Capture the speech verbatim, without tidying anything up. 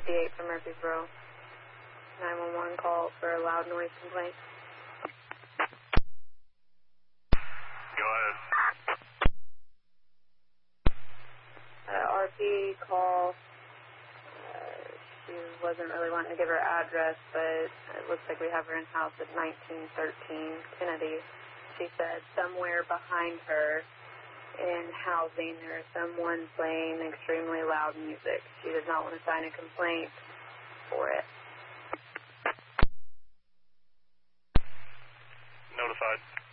fifty-eight from Murfreesboro. nine one one call for a loud noise complaint. Go ahead. Uh, R P call. Uh, she wasn't really wanting to give her address, but it looks like we have her in house at nineteen thirteen Kennedy. She said somewhere behind her in housing there is someone playing extremely loud music. She does not want to sign a complaint for it. Notified.